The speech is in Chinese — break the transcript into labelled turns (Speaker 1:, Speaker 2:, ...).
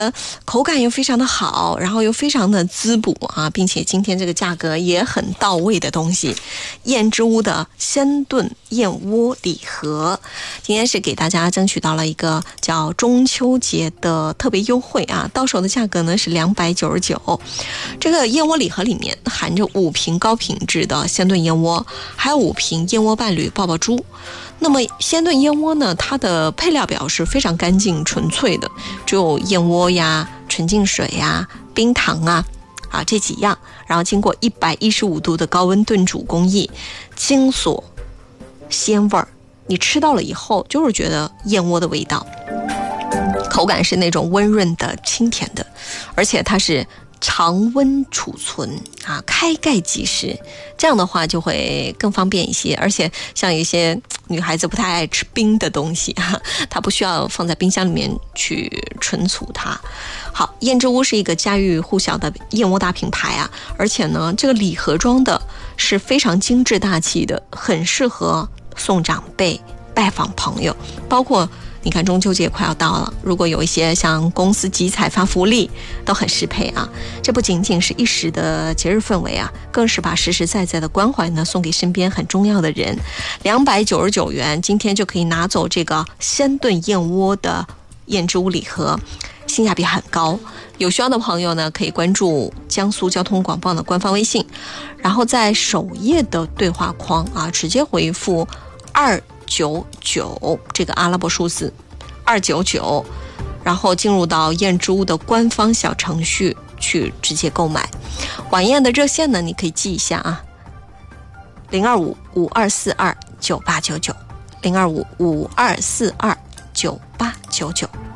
Speaker 1: 口感又非常的好，然后又非常的滋补啊，并且今天这个价格也很到位的东西，燕之屋的鲜炖燕窝礼盒，今天是给大家争取到了一个叫中秋节的特别优惠啊，到手的价格呢是299。这个燕窝礼盒里面含着5瓶高品质的鲜炖燕窝，还有5瓶燕窝伴侣爆爆珠。那么鲜炖燕窝呢，它的配料表是非常干净纯粹的，只有燕窝呀、纯净水呀、冰糖啊这几样，然后经过115度的高温炖煮工艺，精锁鲜味儿，你吃到了以后就是觉得燕窝的味道，口感是那种温润的清甜的，而且它是常温储存开盖即食，这样的话就会更方便一些。而且像有些女孩子不太爱吃冰的东西它不需要放在冰箱里面去存储它。好，燕之屋是一个家喻户晓的燕窝大品牌而且呢这个礼盒装的是非常精致大气的，很适合送长辈、拜访朋友，包括你看中秋节快要到了，如果有一些像公司集采发福利都很适配这不仅仅是一时的节日氛围更是把实实在在的关怀呢送给身边很重要的人。299元今天就可以拿走这个鲜炖燕窝的燕之屋礼盒，性价比很高。有需要的朋友呢可以关注江苏交通广播的官方微信，然后在首页的对话框直接回复299这个阿拉伯数字299，然后进入到燕之屋的官方小程序去直接购买。晚宴的热线呢你可以记一下02552429899 02552429899。